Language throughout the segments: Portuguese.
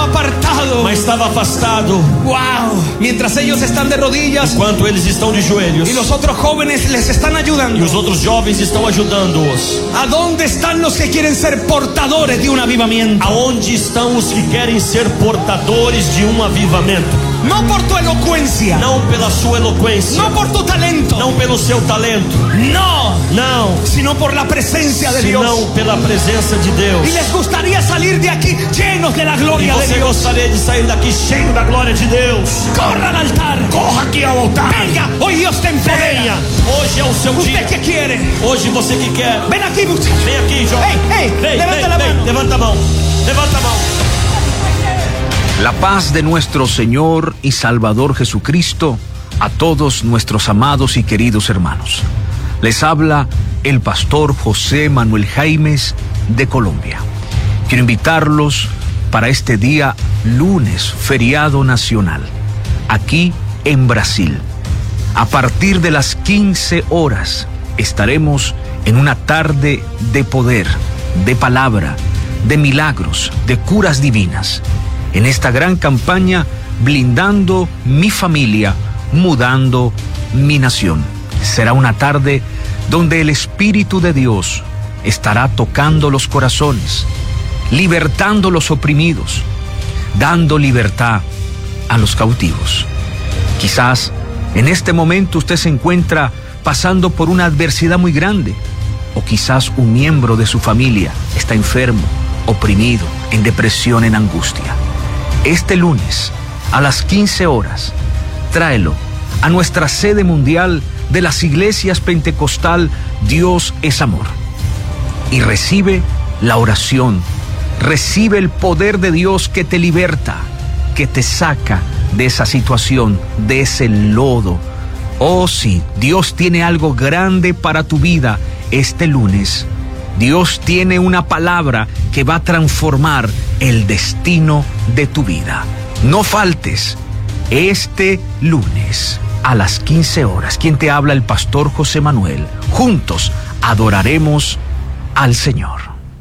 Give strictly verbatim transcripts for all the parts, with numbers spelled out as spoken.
estaba apartado. mas estava afastado. Wow. Mientras ellos están de rodillas Enquanto eles estão de joelhos y los otros jóvenes les están e ayudando. os outros jovens estão ajudando-os. ¿A dónde están los que quieren ser portadores de un avivamiento? Aonde estão os que querem ser portadores de um avivamento? No por tu elocuencia, Não pela sua eloquência, no por tu talento, não pelo seu talento, no, não, sino por la presencia de Dios. senão pela presença de Deus. Y les gustaría salir de aquí llenos de la E gloria de você Dios. gostaria de sair daqui cheio da glória de Deus? Corra al altar. Corra aqui ao altar. Venga, hoy Dios te Venha, empodera. hoje é o seu ¿Usted dia. qué quiere? Hoje você que quer. Ven aquí, muchacho. Vem aqui, jovem. Ei, ei, vem, levanta vem, la vem. mano. Levanta a mão. Levanta a mão. La paz de nuestro Señor y Salvador Jesucristo a todos nuestros amados y queridos hermanos. Les habla el pastor José Manuel Jaimes de Colombia. Quiero invitarlos para este día lunes, feriado nacional, aquí en Brasil. A partir de las quince horas estaremos en una tarde de poder, de palabra, de milagros, de curas divinas. En esta gran campaña, blindando mi familia, mudando mi nación. Será una tarde donde el Espíritu de Dios estará tocando los corazones, libertando los oprimidos, dando libertad a los cautivos. Quizás en este momento usted se encuentra pasando por una adversidad muy grande, o quizás un miembro de su familia está enfermo, oprimido, en depresión, en angustia. Este lunes, a las quince horas, tráelo a nuestra sede mundial de las iglesias pentecostal Dios es Amor. Y recibe la oración, recibe el poder de Dios que te liberta, que te saca de esa situación, de ese lodo. Oh sí, Dios tiene algo grande para tu vida este lunes. Dios tiene una palabra que va a transformar el destino de tu vida. No faltes este lunes a las quince horas. Quien te habla, el pastor José Manuel. Juntos adoraremos al Señor.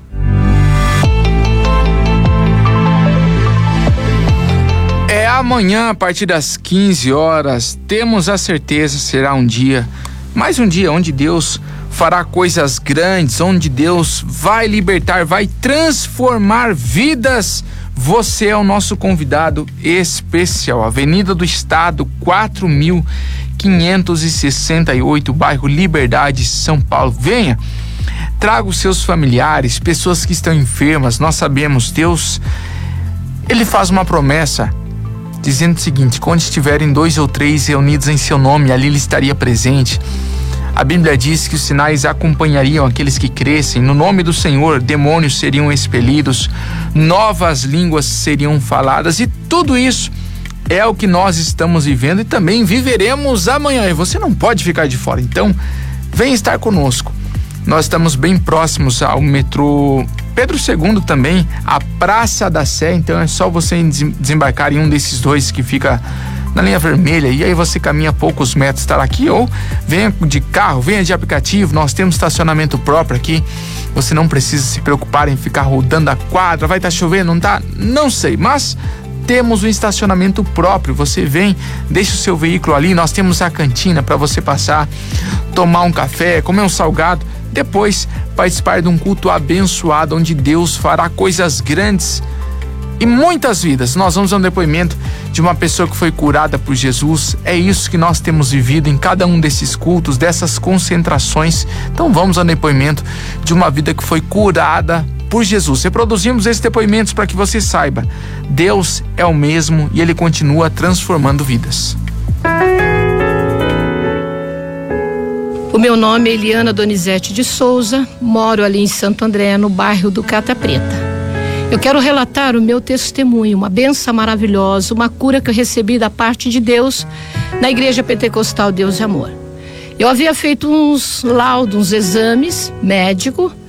É amanhã, a partir das quinze horas, temos a certeza, será um dia, mais um dia onde Deus fará coisas grandes, onde Deus vai libertar, vai transformar vidas. Você é o nosso convidado especial. Avenida do Estado, quatro mil quinhentos e sessenta e oito, bairro Liberdade, São Paulo. Venha, traga os seus familiares, pessoas que estão enfermas. Nós sabemos, Deus, Ele faz uma promessa, dizendo o seguinte: quando estiverem dois ou três reunidos em seu nome, ali Ele estaria presente. A Bíblia diz que os sinais acompanhariam aqueles que crescem. No nome do Senhor, demônios seriam expelidos, novas línguas seriam faladas, e tudo isso é o que nós estamos vivendo e também viveremos amanhã. E você não pode ficar de fora. Então, vem estar conosco. Nós estamos bem próximos ao metrô Pedro segundo também, a Praça da Sé. Então é só você desembarcar em um desses dois que fica na linha vermelha, e aí você caminha poucos metros, estará aqui, ou venha de carro, venha de aplicativo. Nós temos estacionamento próprio aqui. Você não precisa se preocupar em ficar rodando a quadra. Vai estar chovendo, não tá? Não sei, mas temos um estacionamento próprio. Você vem, deixa o seu veículo ali. Nós temos a cantina para você passar, tomar um café, comer um salgado, depois participar de um culto abençoado onde Deus fará coisas grandes e muitas vidas. Nós vamos a um depoimento de uma pessoa que foi curada por Jesus. É isso que nós temos vivido em cada um desses cultos, dessas concentrações. Então vamos ao depoimento de uma vida que foi curada por Jesus. Reproduzimos esses depoimentos para que você saiba, Deus é o mesmo e Ele continua transformando vidas. O meu nome é Eliana Donizete de Souza, moro ali em Santo André, no bairro do Cata Preta. Eu quero relatar o meu testemunho, uma benção maravilhosa, uma cura que eu recebi da parte de Deus na Igreja Pentecostal Deus e Amor. Eu havia feito uns laudos, uns exames médicos,